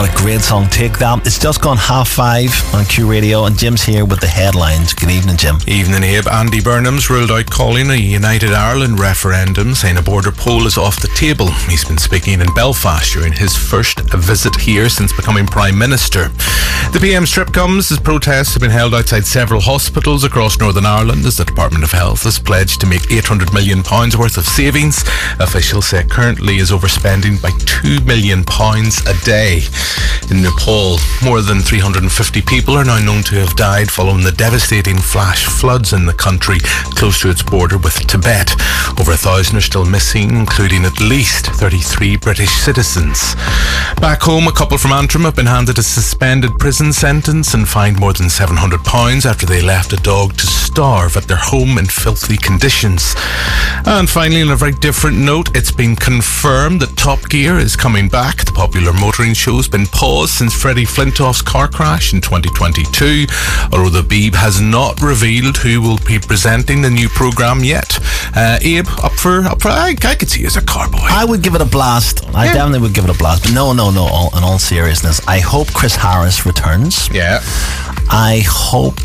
what a great song. Take That. It's just gone 5:30 on Q Radio, and Jim's here with the headlines. Good evening, Jim. Evening, Abe. Andy Burnham's ruled out calling a United Ireland referendum, saying a border poll is off the table. He's been speaking in Belfast during his first visit here since becoming Prime Minister. The PM's trip comes as protests have been held outside several hospitals across Northern Ireland as the Department of Health has pledged to make £800 million worth of savings. Officials say it currently is overspending by £2 million a day. In Nepal, more than 350 people are now known to have died following the devastating flash floods in the country close to its border with Tibet. Over 1,000 are still missing, including at least 33 British citizens. Back home, a couple from Antrim have been handed a suspended prison sentence and fined more than £700 after they left a dog to starve at their home in filthy conditions. And finally, on a very different note, it's been confirmed that Top Gear is coming back. The popular motoring show's been paused since Freddie Flintoff's car crash in 2022, although the Beeb has not revealed who will be presenting the new programme yet. Abe, up for I could see you as a car boy. I would give it a blast. I definitely would give it a blast. But no, in all seriousness, I hope Chris Harris returns. Yeah. I hope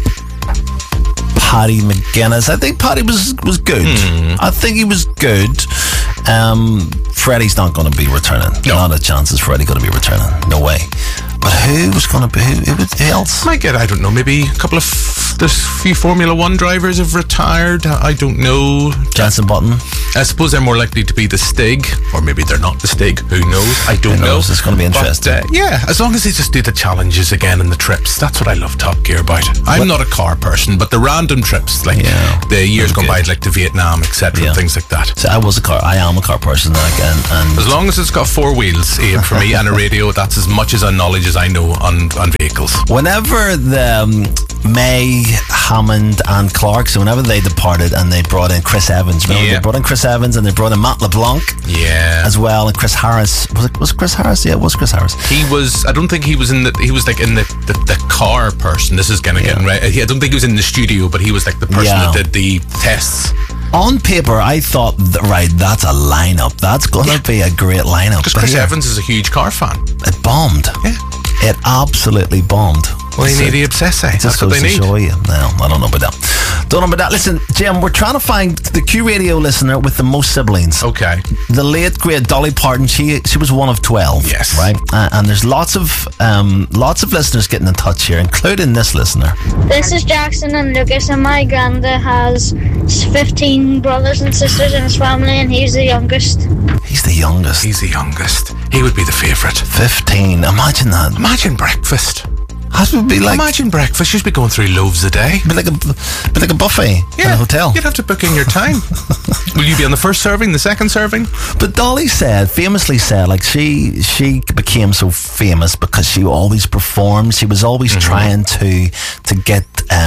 Paddy McGuinness. I think Paddy was good. I think he was good. Freddie's not going to be returning. No. Not a chance is Freddie going to be returning. No way. But who was going to be? Who else? Might get, I don't know, maybe a couple of... There's a few Formula 1 drivers have retired. I don't know. Jenson Button. I suppose they're more likely to be the Stig, or maybe they're not the Stig. Who knows? I don't know. It's going to be interesting. But, yeah, as long as they just do the challenges again and the trips. That's what I love Top Gear about. I'm not a car person, but the random trips, like the years gone by, like to Vietnam, etc., and things like that. So I am a car person, and as long as it's got 4 wheels, Abe, for me, and a radio, that's as much as knowledge as I know on vehicles. Whenever the May, Hammond and Clark, so whenever they departed and they brought in Chris Evans, remember they brought in Chris Evans and they brought in Matt LeBlanc as well, and Chris Harris. Was Chris Harris? Yeah, it was Chris Harris. He was, I don't think he was he was like in the car person. This is getting right. I don't think he was in the studio, but he was like the person that did the tests. On paper, I thought, that's a lineup. That's going to be a great lineup. Because Chris Evans is a huge car fan. It bombed. Yeah. It absolutely bombed. Well, you need the obsesse. That's what they need. Show you. No, I don't know about that. Listen, Jim, we're trying to find the Q Radio listener with the most siblings. Okay. The late, great Dolly Parton, she was one of 12. Yes. Right? And there's lots of listeners getting in touch here, including this listener. This is Jackson and Lucas, and my granddad has 15 brothers and sisters in his family, and he's the youngest. He's the youngest. He would be the favourite. 15. Imagine that. Imagine breakfast. That would be like... Imagine breakfast. You'd be going through loaves a day. Be like a buffet in a hotel. You'd have to book in your time. Will you be on the first serving, the second serving? But Dolly famously said, like, she became so famous because she always performed. She was always trying to get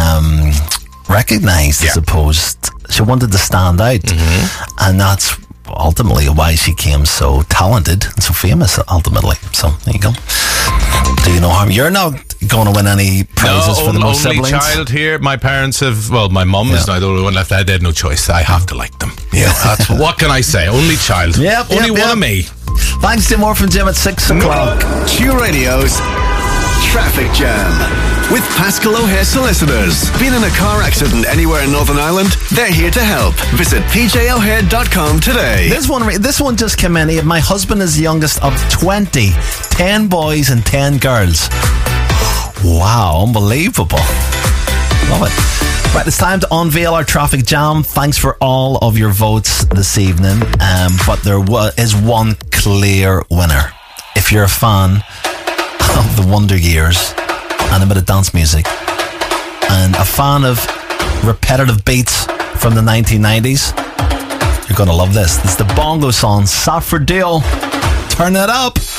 recognised, I suppose. She wanted to stand out. And that's ultimately why she became so talented and so famous, ultimately. So, there you go. Do you know how you're not going to win any prizes for the most siblings? Only child here. My parents have, my mum is now the only one left. I had no choice. I have to like them. Yeah, that's what can I say? Only child. Only one of me. Thanks to more from Jim at 6 o'clock. Q Radio's Traffic Jam with Pascal O'Hare Solicitors. Been in a car accident anywhere in Northern Ireland? They're here to help. Visit pjohare.com today. This one just came in. My husband is the youngest of 20. 10 boys and 10 girls. Wow, unbelievable. Love it. Right, it's time to unveil our traffic jam. Thanks for all of your votes this evening. But there is one clear winner. If you're a fan of the Wonder Years and a bit of dance music and a fan of repetitive beats from the 1990s, you're going to love this. This is the bongo song, Safford Deal. Turn it up.